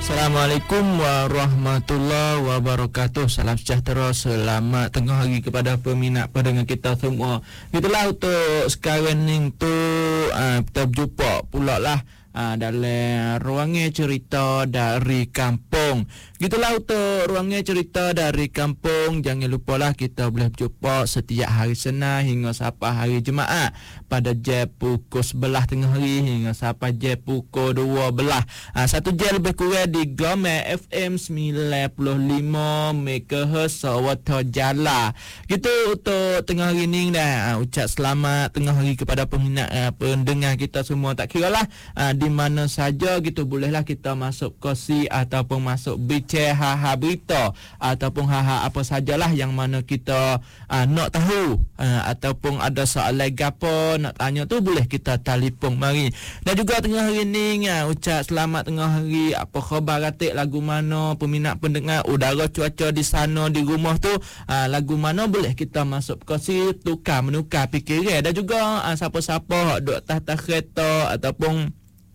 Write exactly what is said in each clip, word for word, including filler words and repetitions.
Assalamualaikum warahmatullahi wabarakatuh. Salam sejahtera, selamat tengah hari kepada peminat pendengar kita semua. Itulah untuk sekarang ni tu uh, kita berjumpa pula lah uh, dalam ruangan cerita dari kampung. Gitulah untuk ruangan cerita dari kampung. Jangan lupalah kita boleh berjumpa setiap hari Senin hingga sampai hari Jumaat pada jam pukul sebelas tengah hari hingga sampai jam pukul dua belas. Ha, satu jam lebih kurang di Gelombang F M sembilan puluh lima megahertz Sawata Jala. Gitu untuk tengah hari ni dah. Ha, ucap selamat tengah hari kepada peminat uh, pendengar kita semua. Tak kira lah uh, di mana saja gitu, bolehlah kita masuk kosi ataupun masuk bicara ha-ha berita ataupun ha-ha apa sajalah yang mana kita uh, nak tahu uh, ataupun ada soalan gapo nak tanya tu, boleh kita telefon mari. Dan juga tengah hari ni uh, ucap selamat tengah hari, apa khabar katik lagu mana peminat pendengar, udara cuaca di sana di rumah tu uh, lagu mana, boleh kita masuk kosi tukar menukar fikiran. Dan juga uh, siapa-siapa duk atas kereta ataupun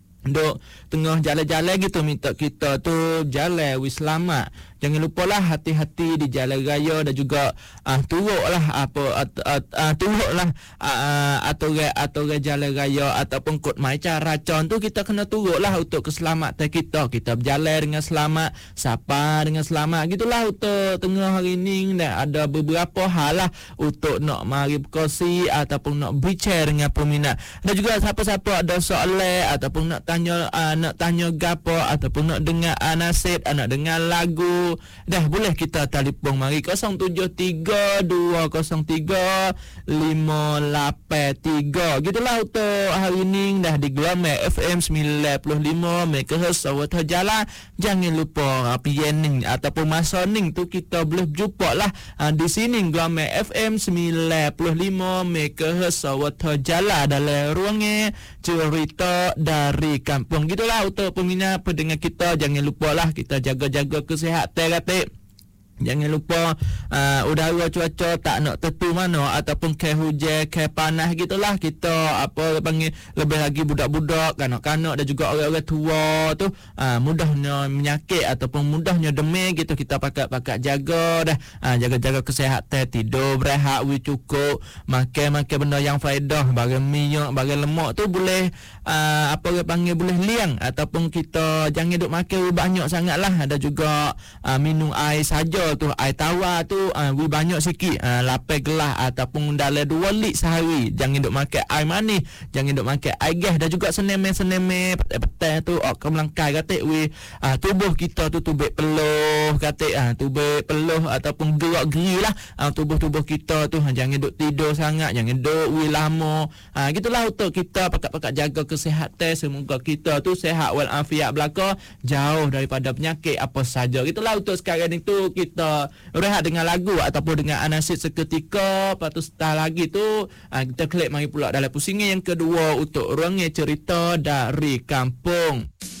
duk tengah jalan-jalan gitu, minta kita tu jalan wis selamat. Jangan lupalah hati-hati di jalan raya dan juga uh, turutlah apa at, at, uh, turutlah uh, aturan aturan jalan raya ataupun kod mai cara con tu kita kena turutlah untuk keselamatan kita. Kita berjalan dengan selamat, sapa dengan selamat. Gitulah untuk tengah hari ni dah ada beberapa hal lah untuk nak mari berkongsi ataupun nak bicara dengan peminat. Dan juga siapa-siapa ada soalan ataupun nak tanya uh, nak tanya gapo ataupun nak dengar uh, nasihat, uh, nak dengar lagu, dah boleh kita telefon mari kosong tujuh tiga dua kosong tiga lima lapan tiga. Gitulah untuk hari ni dah di Gelombang F M sembilan puluh lima megahertz Sawata Jala. Jangan lupa pianing ataupun masa ni tu kita boleh jumpa lah uh, di sini Gelombang F M sembilan puluh lima megahertz Sawata Jala dalam ruangan cerita dari kampung. Gitulah untuk peminat pendengar kita, jangan lupalah kita jaga-jaga kesihatan katik. Jangan lupa uh, udara cuaca tak nak tentu mana ataupun ke hujan, ke panas gitulah. Kita apa panggil lebih lagi budak-budak, kanak-kanak dan juga orang-orang tua tu uh, mudahnya menyakit ataupun mudahnya demam gitu. Kita pakat-pakat jaga dah, uh, jaga-jaga kesihatan, tidur berehat we cukup, makan-makan benda yang faedah, barang minyak, barang lemak tu boleh uh, apa orang panggil boleh liang ataupun kita jangan duk makan banyak sangatlah. Ada juga uh, minum air saja tu, air tawar tu uh, banyak sikit, uh, lapan gelas ataupun dalam dua lit sehari. Jangan duk makan air manis, jangan duk makan air gas. Dan juga seneme-seneme petang tu ok melangkai katik we uh, tubuh kita tu tubik peluh katik, uh, tubik peluh ataupun gerak-geri lah uh, tubuh-tubuh kita tu. uh, jangan duk tidur sangat, jangan duk we lama. uh, gitulah untuk kita pakat-pakat jaga kesihatan. Semoga kita tu sihat walafiat belaka, jauh daripada penyakit apa saja. Gitulah untuk sekarang itu kita rehat dengan lagu ataupun dengan anasid seketika. Lepas tu setelah lagi tu uh, kita klik mari pula dalam pusingan yang kedua untuk ruangan cerita dari kampung.